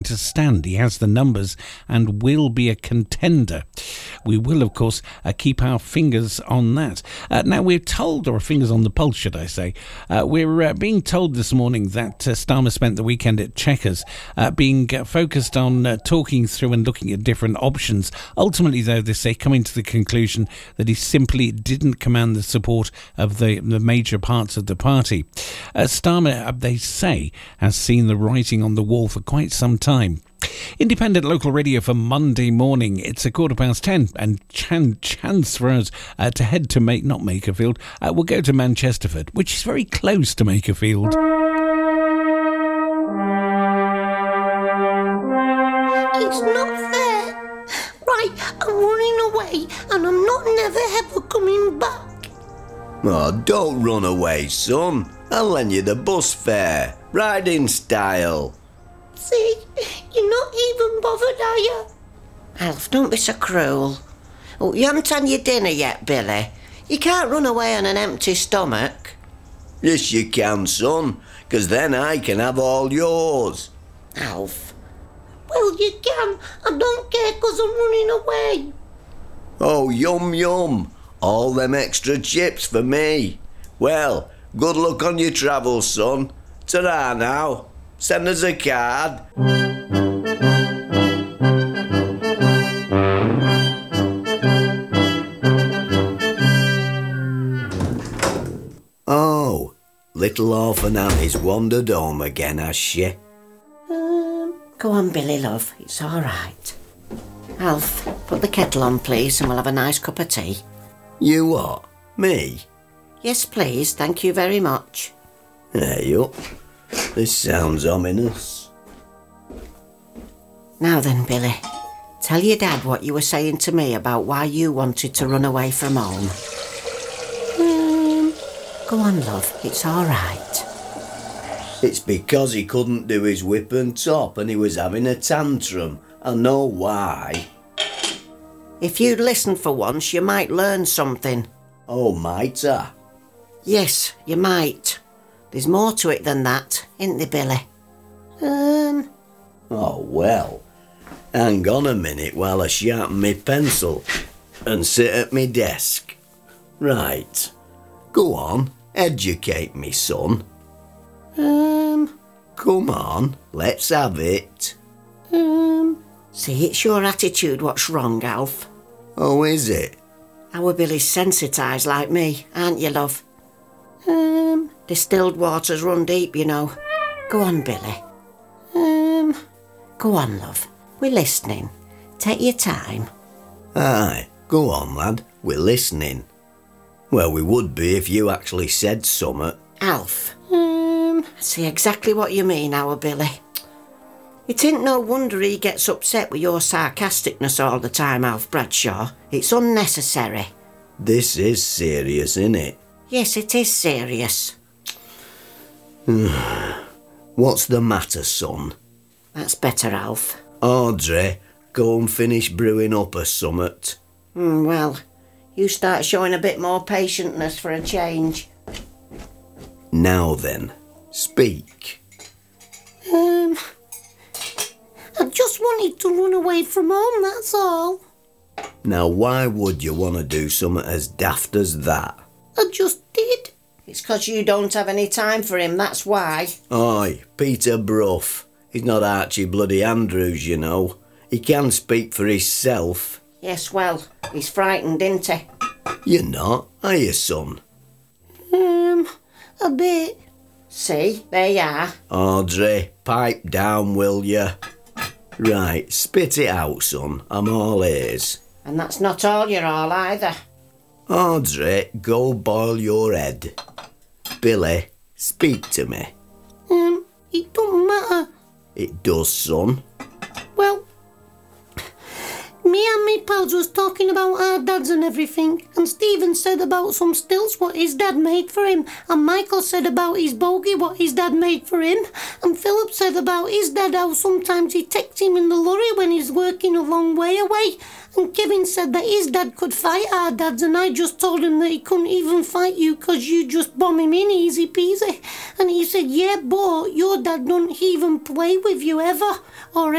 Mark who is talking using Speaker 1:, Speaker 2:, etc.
Speaker 1: to stand. He has the numbers and will be a contender. We will, of course, keep our fingers on that. Now, we're told, or fingers on the pulse, should I say, we're being told this morning that Starmer spent the weekend at Chequers, being focused on talking through and looking at different options. Ultimately, though, they say coming to the conclusion that he simply didn't command the support of the major parts of the party. Starmer, they say, has seen the writing on the wall for quite some time. Independent local radio for Monday morning. It's 10:15 and chance for us to head to not Makerfield. We'll go to Manchesterford, which is very close to Makerfield.
Speaker 2: It's not fair. Right, I'm running away and I'm not never ever coming back.
Speaker 3: Oh, don't run away, son. I'll lend you the bus fare. Ride in style.
Speaker 2: See, you're not even bothered, are you?
Speaker 4: Alf, don't be so cruel. Oh, you haven't had your dinner yet, Billy. You can't run away on an empty stomach.
Speaker 3: Yes, you can, son, 'cause then I can have all yours.
Speaker 4: Alf.
Speaker 2: Well, you can. I don't care 'cause I'm running away.
Speaker 3: Oh, yum, yum. All them extra chips for me. Well, good luck on your travels, son. Ta-ra now. Send us a card. Oh, little Orphan Annie's wandered home again, has she?
Speaker 4: Go on, Billy, love. It's all right. Alf, put the kettle on, please, and we'll have a nice cup of tea.
Speaker 3: You what? Me?
Speaker 4: Yes, please. Thank you very much.
Speaker 3: Hey up. This sounds ominous.
Speaker 4: Now then, Billy, tell your dad what you were saying to me about why you wanted to run away from home. Go on, love. It's all right.
Speaker 3: It's because he couldn't do his whip and top and he was having a tantrum. I know why.
Speaker 4: If you'd listen for once, you might learn something.
Speaker 3: Oh, might I?
Speaker 4: Yes, you might. There's more to it than that, isn't there, Billy?
Speaker 3: Oh, well. Hang on a minute while I sharpen my pencil and sit at my desk. Right. Go on, educate me, son. Come on, let's have it.
Speaker 4: See, it's your attitude what's wrong, Alf.
Speaker 3: Oh, is it?
Speaker 4: Our Billy's sensitised like me, aren't you, love? Distilled waters run deep, you know. Go on, Billy. Go on, love. We're listening. Take your time.
Speaker 3: Aye, go on, lad. We're listening. Well, we would be if you actually said summat.
Speaker 4: Alf. I see exactly what you mean, our Billy. It ain't no wonder he gets upset with your sarcasticness all the time, Alf Bradshaw. It's unnecessary.
Speaker 3: This is serious, innit?
Speaker 4: Yes, it is serious.
Speaker 3: What's the matter, son?
Speaker 4: That's better, Alf.
Speaker 3: Audrey, go and finish brewing up a summat.
Speaker 4: Well, you start showing a bit more patientness for a change.
Speaker 3: Now then, speak.
Speaker 2: I just wanted to run away from home, that's all.
Speaker 3: Now, why would you want to do something as daft as that?
Speaker 2: I just did.
Speaker 4: It's 'cause you don't have any time for him, that's why.
Speaker 3: Aye, Peter Brough. He's not Archie bloody Andrews, you know. He can speak for hisself.
Speaker 4: Yes, well, he's frightened, isn't he?
Speaker 3: You're not, are you, son?
Speaker 2: A bit.
Speaker 4: See, there you are.
Speaker 3: Audrey, pipe down, will you? Right, spit it out, son. I'm all ears.
Speaker 4: And that's not all you're all either.
Speaker 3: Audrey, go boil your head. Billy, speak to me.
Speaker 2: It don't matter.
Speaker 3: It does, son.
Speaker 2: Well, me and me pals was talking about our dads and everything, and Stephen said about some stilts what his dad made for him, and Michael said about his bogey what his dad made for him, and Philip said about his dad how sometimes he takes him in the lorry when he's working a long way away, and Kevin said that his dad could fight our dads, and I just told him that he couldn't even fight you 'cause you just bomb him in easy peasy, and he said, yeah, but your dad don't even play with you ever, or